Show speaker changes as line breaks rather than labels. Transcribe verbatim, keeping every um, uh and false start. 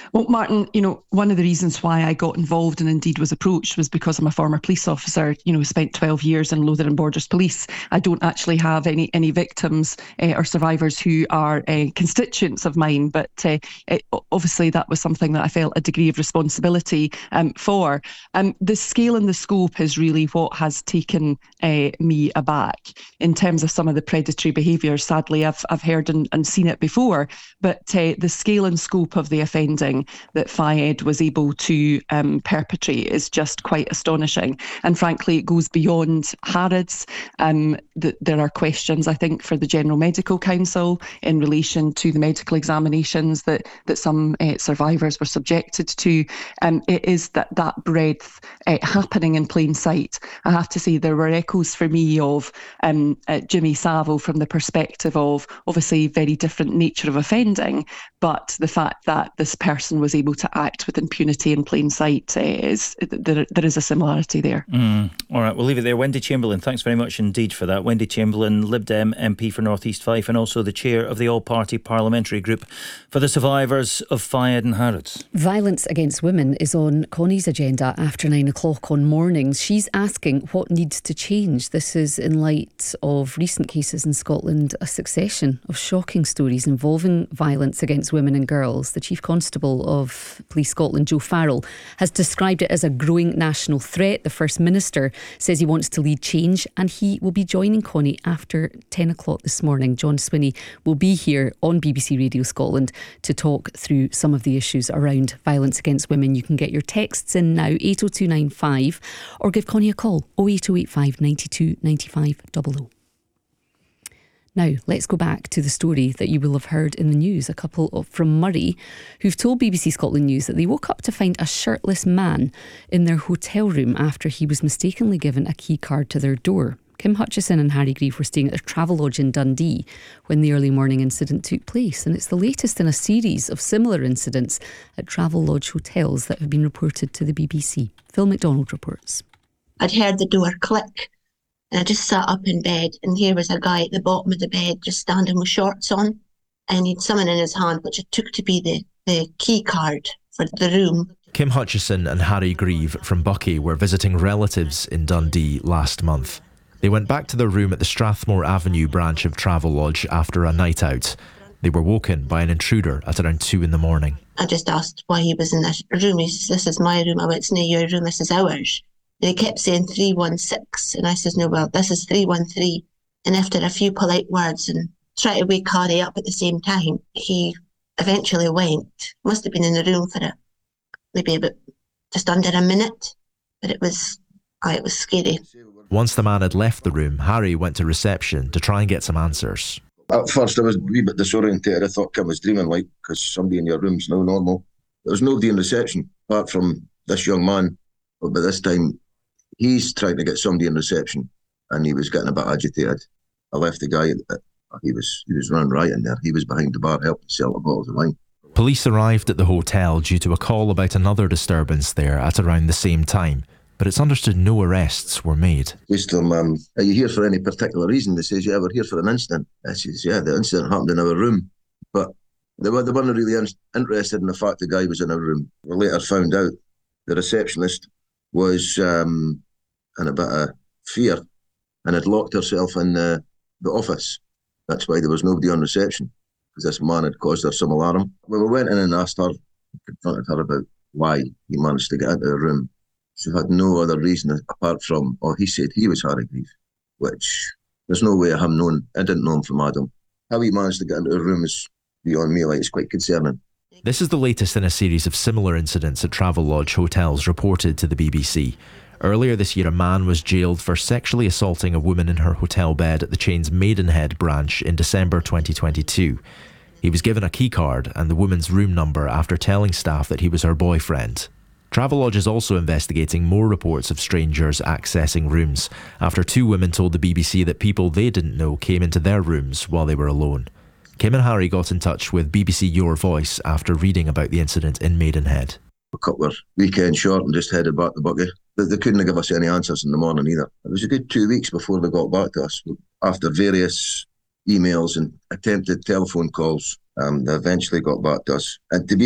Well, Martin, you know, one of the reasons why I got involved and indeed was approached was because I'm a former police officer, you know, spent twelve years in Lothian Borders Police. I don't actually have any any victims uh, or survivors who are uh, constituents of mine, but uh, it, obviously that was something that I felt a degree of responsibility um, for. Um, the scale and the scope is really what has taken uh, me aback in terms of some of the predatory behaviour. Sadly, I've I've heard and, and seen it before, but uh, the scale and scope of the offending that Fayed was able to um, perpetrate is just quite astonishing. And frankly, it goes beyond Harrods. Um, the, there are questions, I think, for the General Medical Council in relation to the medical examinations that, that some uh, survivors were subjected to. Um, it is that, that breadth uh, happening in plain sight. I have to say there were echoes for me of um, uh, Jimmy Savile from the perspective of obviously very different nature of offending, but the fact that this person was able to act with impunity in plain sight uh, is there, there is a similarity there.
Mm. All right, we'll leave it there. Wendy Chamberlain, thanks very much indeed for that. Wendy Chamberlain, Lib Dem M P for North East Fife and also the chair of the All-Party Parliamentary Group for the survivors of Fayed and Harrods.
Violence against women is on Connie's agenda after nine o'clock on mornings. She's asking what needs to change. This is in light of recent cases in Scotland, a succession of shocking stories involving violence against women and girls. The Chief Constable of Police Scotland, Joe Farrell, has described it as a growing national threat. The First Minister says he wants to lead change, and he will be joining Connie after ten o'clock this morning. John Swinney will be here on B B C Radio Scotland to talk through some of the issues around violence against women. You can get your texts in now, eight oh two nine five, or give Connie a call, oh eight oh eight five, nine two nine five double oh. Now, let's go back to the story that you will have heard in the news. A couple from Murray who've told B B C Scotland News that they woke up to find a shirtless man in their hotel room after he was mistakenly given a key card to their door. Kim Hutchison and Harry Grieve were staying at a Travelodge in Dundee when the early morning incident took place, and it's the latest in a series of similar incidents at Travelodge hotels that have been reported to the B B C. Phil McDonald reports.
I'd heard the door click. And I just sat up in bed, and here was a guy at the bottom of the bed just standing with shorts on, and he'd something in his hand which it took to be the, the key card for the room.
Kim Hutchison and Harry Grieve from Buckie were visiting relatives in Dundee last month. They went back to their room at the Strathmore Avenue branch of Travelodge after a night out. They were woken by an intruder at around two in the morning.
I just asked why he was in this room. He says, "This is my room." I went, "It's not your room, this is ours." And he kept saying three one six, and I says, "No, well, this is three one three. And after a few polite words and trying to wake Harry up at the same time, he eventually went. Must have been in the room for a, maybe about just under a minute, but it was, oh, it was scary.
Once the man had left the room, Harry went to reception to try and get some answers.
At first I was a wee bit disorientated. I thought Kim was dreaming, like, because somebody in your room's no normal. There was nobody in reception apart from this young man, but by this time he's trying to get somebody in reception, and he was getting a bit agitated. I left the guy, he was he was running riot in there. He was behind the bar helping sell the bottles of wine.
Police arrived at the hotel due to a call about another disturbance there at around the same time, but it's understood no arrests were made.
We asked them, um, "Are you here for any particular reason?" They says, "Yeah, we're here for an incident." I says, "Yeah, the incident happened in our room," but they, were, they weren't really in, interested in the fact the guy was in our room. We later found out the receptionist was um, in a bit of fear and had locked herself in the, the office. That's why there was nobody on reception, because this man had caused her some alarm. When we went in and asked her, confronted her about why he managed to get into her room, she had no other reason apart from, oh, he said he was Harry Grieve, which there's no way of him knowing. I didn't know him from Adam. How he managed to get into her room is beyond me, like, it's quite concerning.
This is the latest in a series of similar incidents at Travelodge hotels reported to the B B C. Earlier this year, a man was jailed for sexually assaulting a woman in her hotel bed at the chain's Maidenhead branch in December twenty twenty-two. He was given a keycard and the woman's room number after telling staff that he was her boyfriend. Travelodge is also investigating more reports of strangers accessing rooms after two women told the B B C that people they didn't know came into their rooms while they were alone. Kim and Harry got in touch with B B C Your Voice after reading about the incident in Maidenhead.
A couple of weekends short and just headed back to Buckie. They, they couldn't give us any answers in the morning either. It was a good two weeks before they got back to us. After various emails and attempted telephone calls, um, they eventually got back to us. And to be